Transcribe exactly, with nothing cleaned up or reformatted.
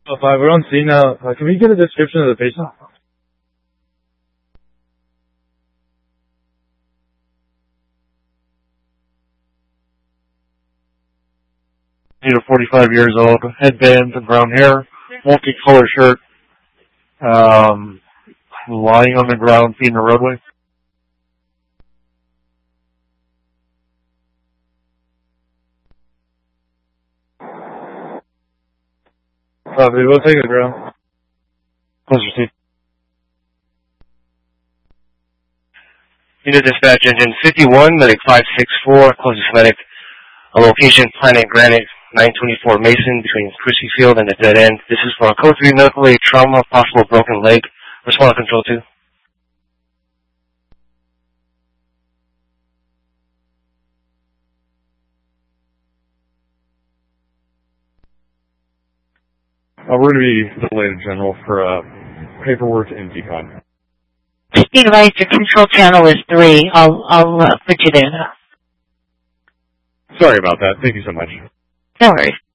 Oh, five, we're on scene now. Uh, can we get a description of the patient? Either forty-five years old, headband, brown hair, multicolored shirt, um, lying on the ground, feet in the roadway. Copy, we'll take the ground. Close receipt. Unit dispatch engine fifty-one, medic five six four, closest medic, a location, Planet Granite, nine twenty-four Mason, between Chrissy Field and the dead end. This is for a code three medical aid trauma, possible broken leg. Respond to control two. Uh, we're going to be delayed in general for uh, paperwork and decon. Be advised, your control channel is three. I'll I'll uh, put you there. Sorry about that. Thank you so much. No worries.